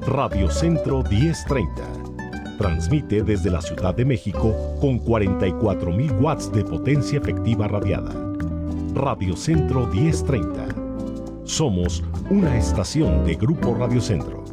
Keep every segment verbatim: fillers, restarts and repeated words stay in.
Radio Centro diez treinta. Transmite desde la Ciudad de México con cuarenta y cuatro mil watts de potencia efectiva radiada. Radio Centro diez treinta. Somos una estación de Grupo Radio Centro.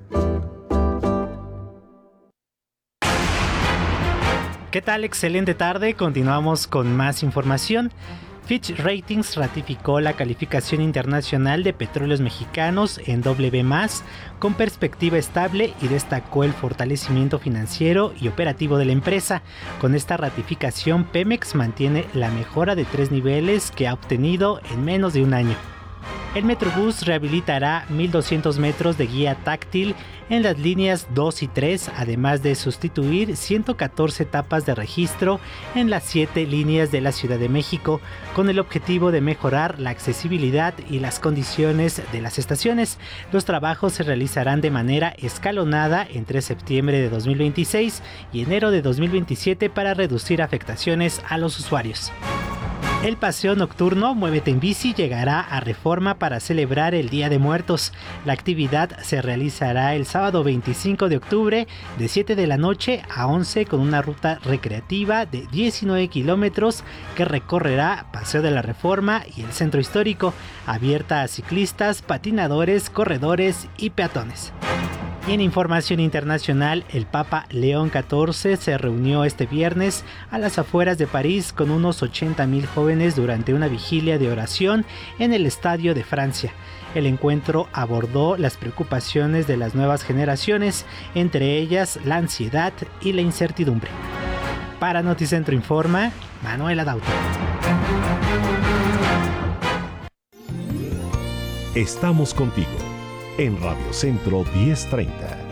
¿Qué tal? Excelente tarde. Continuamos con más información. Fitch Ratings ratificó la calificación internacional de Petróleos Mexicanos en doble B más, con perspectiva estable, y destacó el fortalecimiento financiero y operativo de la empresa. Con esta ratificación, Pemex mantiene la mejora de tres niveles que ha obtenido en menos de un año. El Metrobús rehabilitará mil doscientos metros de guía táctil en las líneas dos y tres, además de sustituir ciento catorce etapas de registro en las siete líneas de la Ciudad de México, con el objetivo de mejorar la accesibilidad y las condiciones de las estaciones. Los trabajos se realizarán de manera escalonada entre septiembre de dos mil veintiséis y enero de dos mil veintisiete para reducir afectaciones a los usuarios. El paseo nocturno Muévete en Bici llegará a Reforma para celebrar el Día de Muertos. La actividad se realizará el sábado veinticinco de octubre de siete de la noche a once, con una ruta recreativa de diecinueve kilómetros que recorrerá Paseo de la Reforma y el Centro Histórico, abierta a ciclistas, patinadores, corredores y peatones. Y en información internacional, el Papa León catorce se reunió este viernes a las afueras de París con unos ochenta mil jóvenes durante una vigilia de oración en el Estadio de Francia. El encuentro abordó las preocupaciones de las nuevas generaciones, entre ellas la ansiedad y la incertidumbre. Para Noticentro Informa, Manuela Dauto. Estamos contigo en Radio Centro diez treinta.